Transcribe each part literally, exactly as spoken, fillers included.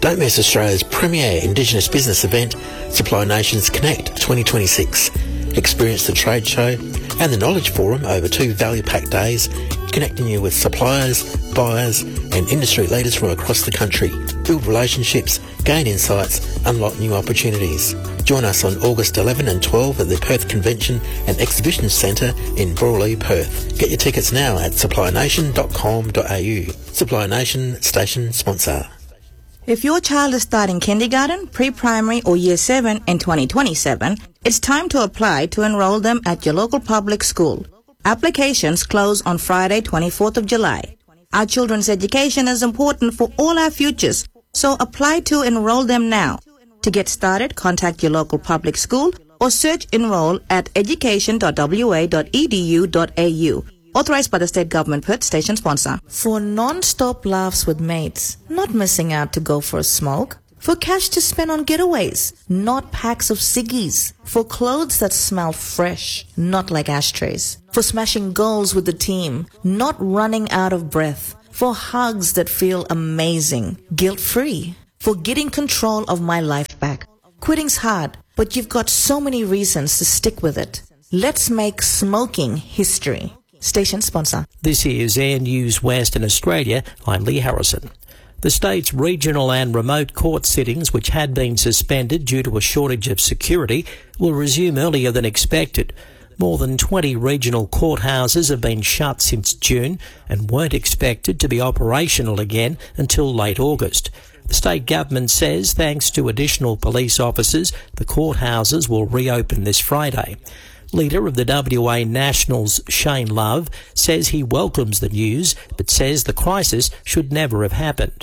Don't miss Australia's premier Indigenous business event, Supply Nations Connect twenty twenty-six. Experience the trade show and the Knowledge Forum over two value-packed days, connecting you with suppliers, buyers and industry leaders from across the country. Build relationships, gain insights, unlock new opportunities. Join us on August eleventh and twelfth at the Perth Convention and Exhibition Centre in Broorlee, Perth. Get your tickets now at supply nation dot com dot a u. Supply Nation station sponsor. If your child is starting kindergarten, pre-primary or year seven in twenty twenty-seven, it's time to apply to enroll them at your local public school. Applications close on Friday, twenty-fourth of July. Our children's education is important for all our futures, so apply to enroll them now. To get started, contact your local public school or search enroll at education dot w a dot e d u dot a u. Authorised by the State Government, Perth station sponsor. For non-stop laughs with mates, not missing out to go for a smoke. For cash to spend on getaways, not packs of ciggies. For clothes that smell fresh, not like ashtrays. For smashing goals with the team, not running out of breath. For hugs that feel amazing, guilt-free. For getting control of my life back. Quitting's hard, but you've got so many reasons to stick with it. Let's make smoking history. Station sponsor. This is Air News Western Australia. I'm Lee Harrison. The state's regional and remote court sittings, which had been suspended due to a shortage of security, will resume earlier than expected. More than twenty regional courthouses have been shut since June and weren't expected to be operational again until late August. The state government says thanks to additional police officers, the courthouses will reopen this Friday. Leader of the W A Nationals, Shane Love, says he welcomes the news, but says the crisis should never have happened.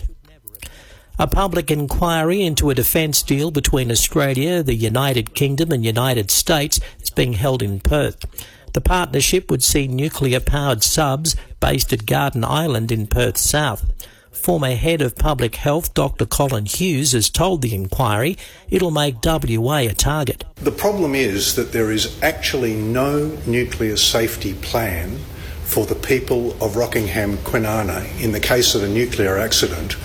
A public inquiry into a defence deal between Australia, the United Kingdom and United States is being held in Perth. The partnership would see nuclear-powered subs based at Garden Island in Perth South. Former Head of Public Health, Doctor Colin Hughes, has told the inquiry it'll make W A a target. The problem is that there is actually no nuclear safety plan for the people of Rockingham, Kwinana in the case of a nuclear accident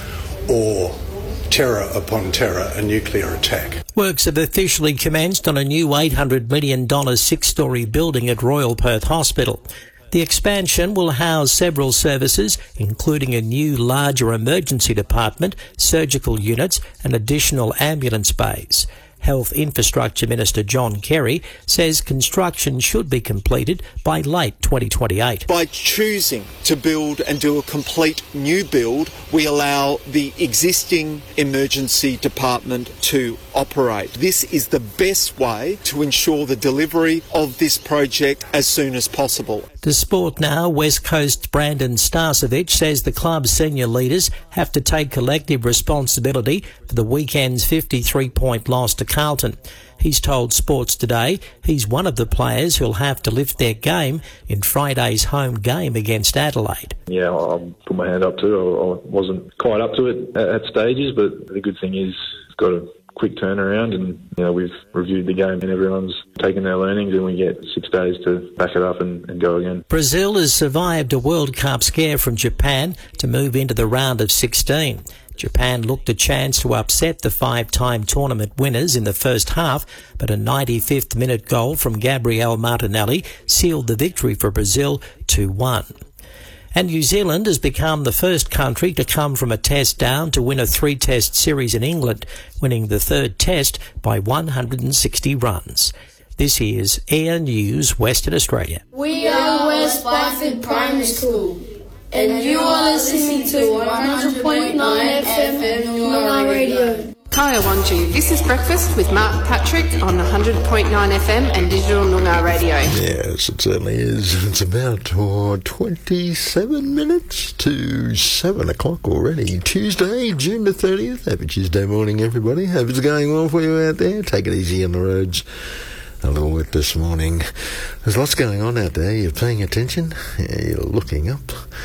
or terror upon terror, a nuclear attack. Works have officially commenced on a new eight hundred million dollars six-storey building at Royal Perth Hospital. The expansion will house several services, including a new larger emergency department, surgical units and additional ambulance bays. Health Infrastructure Minister John Kerry says construction should be completed by late twenty twenty-eight. By choosing to build and do a complete new build, we allow the existing emergency department to operate. This is the best way to ensure the delivery of this project as soon as possible. To sport now, West Coast Brandon Starcevich says the club's senior leaders have to take collective responsibility for the weekend's fifty-three point loss to Carlton. He's told Sports Today he's one of the players who'll have to lift their game in Friday's home game against Adelaide. Yeah, I'll put my hand up to it. I wasn't quite up to it at stages, but the good thing is it's got a quick turnaround and, you know, we've reviewed the game and everyone's taken their learnings and we get six days to back it up and, and go again. Brazil has survived a World Cup scare from Japan to move into the round of sixteen. Japan looked a chance to upset the five-time tournament winners in the first half, but a ninety-fifth minute goal from Gabriel Martinelli sealed the victory for Brazil two one. And New Zealand has become the first country to come from a test down to win a three-test series in England, winning the third test by one hundred sixty runs. This is Air News Western Australia. We are West Byford Primary School, and you are listening to one hundred point nine F M Noongar Radio. Kaya Wanju, this is Breakfast with Mark Patrick on one hundred point nine F M and Digital Noongar Radio. Yes, it certainly is. It's about oh, twenty-seven minutes to seven o'clock already. Tuesday, June the thirtieth. Happy Tuesday morning, everybody. Hope it's going well for you out there. Take it easy on the roads. A little wet this morning. There's lots going on out there. You're paying attention. You're looking up.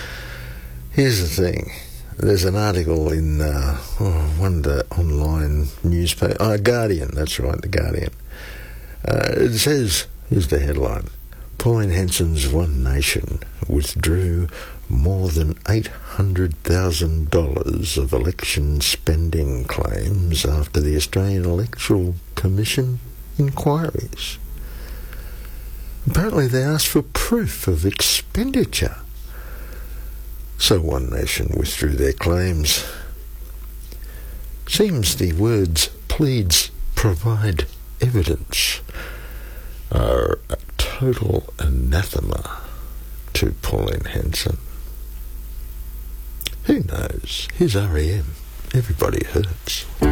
Here's the thing. There's an article in uh, oh, one of the online newspaper, uh, Guardian, that's right, The Guardian. Uh, it says, here's the headline, Pauline Hanson's One Nation withdrew more than eight hundred thousand dollars of election spending claims after the Australian Electoral Commission inquiries. Apparently they asked for proof of expenditure. So One Nation withdrew their claims. Seems the words pleads provide evidence are a total anathema to Pauline Hanson. Who knows? Here's R E M. Everybody hurts.